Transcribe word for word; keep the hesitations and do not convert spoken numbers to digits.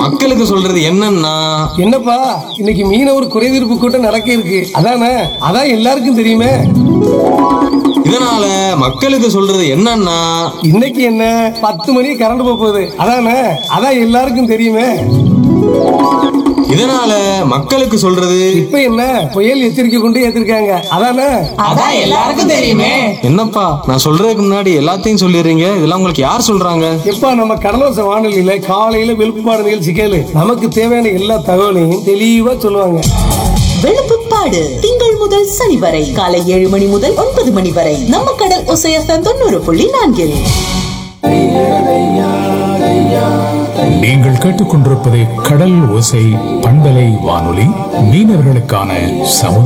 மக்களுக்கு சொல்றது என்னன்னா, என்னப்பா இன்னைக்கு மீனவர் குறைதீர்ப்பு கூட்டம் நடக்க இருக்கு, அதானே? அதான் எல்லாருக்கும் தெரியுமே. இதனால மக்களுக்கு சொல்றது என்னன்னா, இன்னைக்கு என்ன பத்து மணி கரண்ட் போகுது, அதானே? அதான் எல்லாருக்கும் தெரியுமே. இதனால மக்களுக்கு சொல்றது இப்ப என்ன புயல் எச்சரிக்கை கொண்டு ஏத்திருக்காங்க, அதானே? அதான் எல்லாருக்கும் தெரியுமே. என்னப்பா நான் சொல்றதுக்கு முன்னாடி எல்லாத்தையும் சொல்லிடுறீங்க, இதெல்லாம் உங்களுக்கு யார் சொல்றாங்க? எப்ப நம்ம கடலோச வானொலியில காலையில வெளுப்புப்பாடு நிகழ்ச்சி கேளு, நமக்கு தேவையான எல்லா தகவலையும் தெளிவா சொல்லுவாங்க. வெளுப்புப்பாடு திங்கள் முதல் சனி வரை காலை ஏழு மணி முதல் ஒன்பது மணி வரை நம்ம கடல் ஒசையத்தன் தொண்ணூறு புள்ளி நான்கில். நீங்கள் கேட்டுக்கொண்டிருப்பது கடல் ஓசை பண்பலை வானொலி, மீனவர்களுக்கான சமுதாய